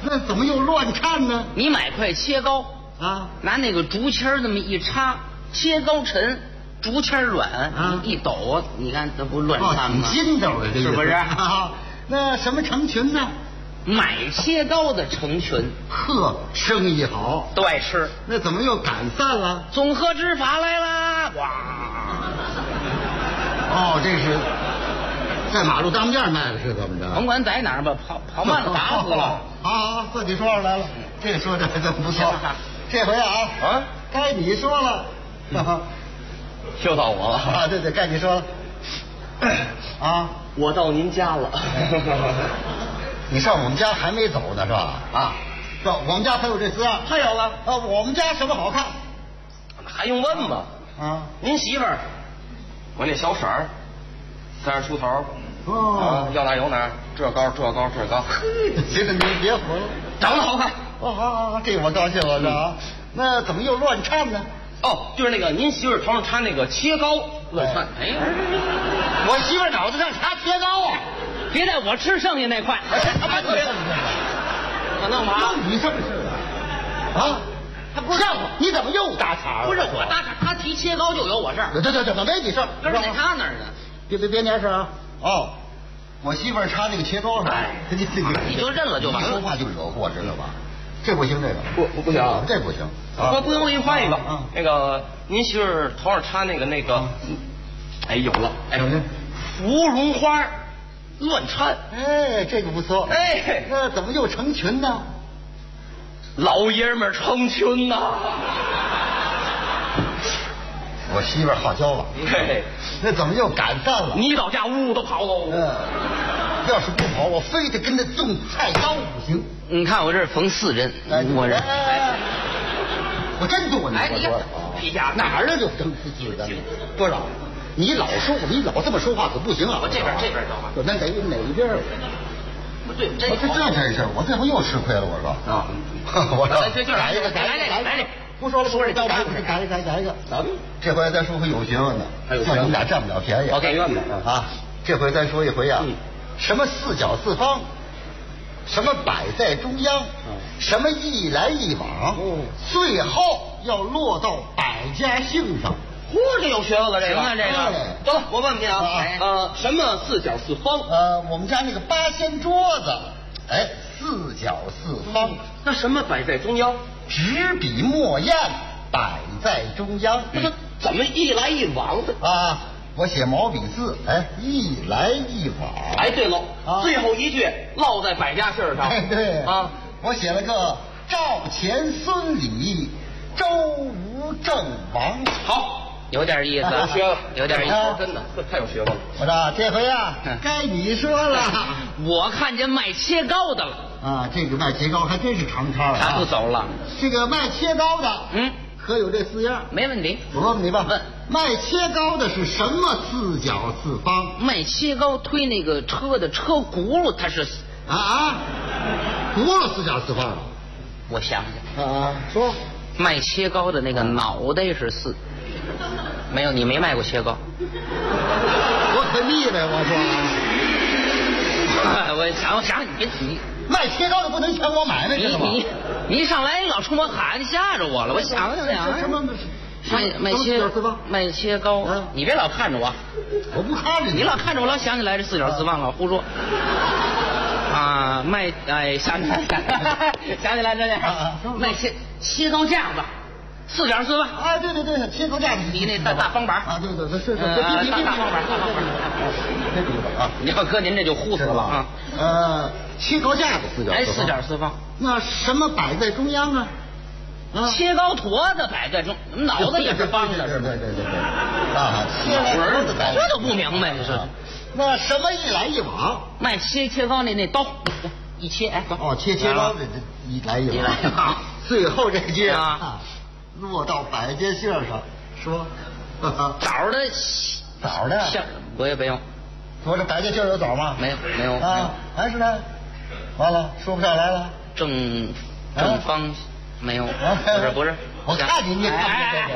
那怎么又乱颤呢？ 你买块切糕啊， 拿那个竹签那么一插，切糕沉，竹签软啊，一抖，你看这不乱颤吗？ 挺筋斗的，这是不是？ 啊，那什么成群呢？ 买切糕的成群。 呵，生意好， 都爱吃。 那怎么又赶散了？ 总合执法来啦！哇！ 哦，这是在马路当面卖的，是怎么着？ 甭管在哪儿吧，跑慢了打死了。 啊，自己说上来了，这说的真不错。这回啊，该你说了， 又到我了啊！对，该你说了。啊， 我到您家了。 你上我们家还没走呢是吧？啊，是吧？我们家还有这4样， 还有了啊，我们家什么好看？ 还用问吗？ 啊， 您媳妇儿，我那小婶儿，30出头，要哪有哪，这高。 行了，你别胡了， 长得好看。 哦，好，这我高兴了是吧？那怎么又乱颤呢？ 哦，就是那个您媳妇儿头上插那个切糕乱窜。 哎， 我媳妇脑子上插切糕啊！ 别带我吃剩下那块。 他妈对了， 可弄嘛？ 你这么事啊？ 他不是我， 你怎么又搭茬了？ 不是我搭茬，他提切糕就有我事儿。 对，没你事儿， 根儿在他那儿呢。 别粘事啊！哦，我媳妇儿插那个切糕上， 你就认了就完了。 一说话就惹祸，知道吧？这不行，这个不行， 这不行。 不行，我给你换一个。那个您媳妇儿头上插那个，哎，有了，哎，芙蓉花乱颤。 哎，这个不错。 哎， 那怎么又成群呢？ 老爷们儿成群呐！ 我媳妇儿好交往。 嘿， 那怎么又赶散了？ 你到家屋都跑喽。 要是不跑，我非得跟他种菜刀不行。 你看我这缝4针，我这我真多呢。 哎，你看皮夹哪儿就挣4针？多少？你老说，你老这么说话可不行啊！ 我这边知道吗？ 那哪边？ 不对，这真是，我这回又吃亏了。我说啊，我说改一个，不说了，改一个。这回咱说回有学问的，算你们俩占不了便宜。 我给院子啊，这回咱说一回啊，什么4角4方，什么摆在中央，什么一来一往，最后要落到百家姓上。 嚯，这有学问了，这个。 行了，这个。 得了，我问你啊，什么4角4方？ 我们家那个8仙桌子，哎，4角4方。 那什么摆在中央？ 纸笔墨砚摆在中央。 那个怎么一来一往的啊？我写毛笔字，哎，一来一往。 哎，对喽，最后一句落在百家姓上。 哎，对啊， 我写了个赵钱孙李周吴郑王。 好。有点意思， 有学问， 有点意思， 真的太有学问了。 我说这回啊，该你说了。 我看见卖切糕的了啊，这个卖切糕还真是常摊了。 他不走了。 这个卖切糕的，可有这4样？ 没问题。 我问你吧， 问卖切糕的是什么4角4方？ 卖切糕推那个车的车轱辘，它是轱辘4角4方。 我想想说卖切糕的那个脑袋是4。没有，你没卖过切糕。 我可腻歪，我说。我想你卖切糕的不能抢我买卖，知道吗？ 你一上来老冲我喊，吓着我了。我想什么卖切糕，你别老看着我。 我不看着你老看着我，老想起来这4角4方，老胡说。啊，想起来这卖切糕架子。4角4方啊，对，切糕架子比那大方板啊，对，是大方板。你要搁您这就呼死了啊！切糕架子 4角4方， 那什么摆在中央啊？ 切糕坨子摆在中，脑子也是方的， 对啊，切糕子摆， 这都不明白是。 那什么一来一往？ 卖切糕那刀一切，哎， 切糕的一来一往，最后这句啊。落到百家姓上，说枣的，不用。 我这百家姓有枣吗？ 没有啊，还是呢？完了，说不上来了。 正方没有，不是， 我看你看不见。